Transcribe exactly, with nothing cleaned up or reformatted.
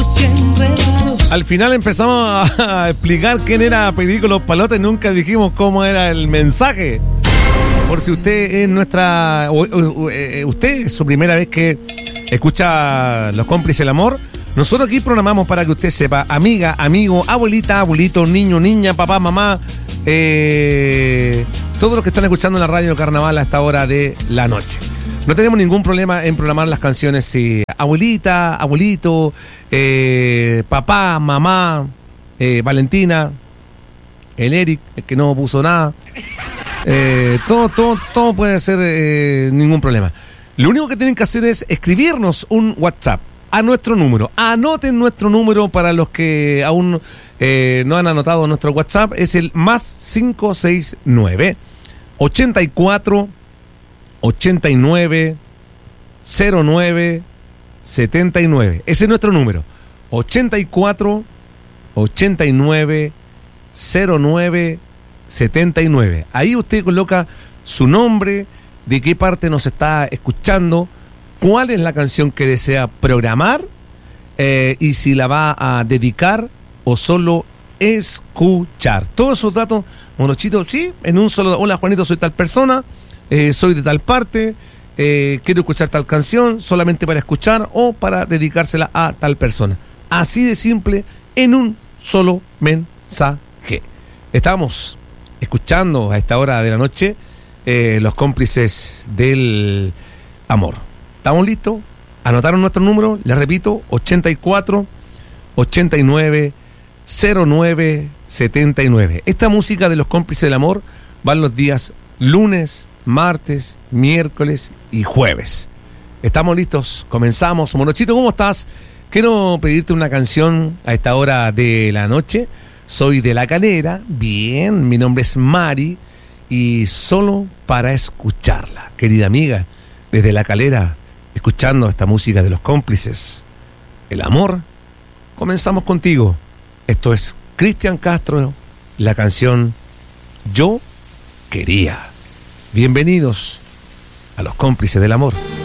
besos y enredados. Al final empezamos a explicar quién era Perico Los Palotes, nunca dijimos cómo era el mensaje. Por si usted es nuestra... O, o, o, usted es su primera vez que escucha Los Cómplices del Amor, nosotros aquí programamos para que usted sepa, amiga, amigo, abuelita, abuelito, niño, niña, papá, mamá, eh, todos los que están escuchando en la radio Carnaval a esta hora de la noche. No tenemos ningún problema en programar las canciones si abuelita, abuelito, eh, papá, mamá, eh, Valentina, el Eric, el que no puso nada. Eh, todo, todo, todo puede ser eh, ningún problema. Lo único que tienen que hacer es escribirnos un WhatsApp a nuestro número. Anoten nuestro número para los que aún eh, no han anotado nuestro WhatsApp. Es el más cinco seis nueve, ochenta y cuatro, ochenta y nueve, cero nueve, setenta y nueve. Ese es nuestro número. ochenta y cuatro, ochenta y nueve, cero nueve, setenta y nueve. Ahí usted coloca su nombre, de qué parte nos está escuchando, cuál es la canción que desea programar eh, y si la va a dedicar o solo escuchar. Todos esos datos, monochito, sí, en un solo. Hola Juanito, soy tal persona, eh, soy de tal parte, eh, quiero escuchar tal canción solamente para escuchar o para dedicársela a tal persona. Así de simple, en un solo mensaje. Estamos escuchando a esta hora de la noche eh, Los Cómplices del Amor. ¿Estamos listos? ¿Anotaron nuestro número? Les repito, ochenta y cuatro, ochenta y nueve, cero nueve, setenta y nueve. Esta música de Los Cómplices del Amor va los días lunes, martes, miércoles y jueves. ¿Estamos listos? Comenzamos. Monochito, ¿cómo estás? Quiero pedirte una canción a esta hora de la noche. Soy de La Calera, bien, mi nombre es Mari y solo para escucharla, querida amiga, desde La Calera, escuchando esta música de Los Cómplices, el amor, comenzamos contigo. Esto es Cristian Castro, la canción Yo Quería. Bienvenidos a Los Cómplices del Amor.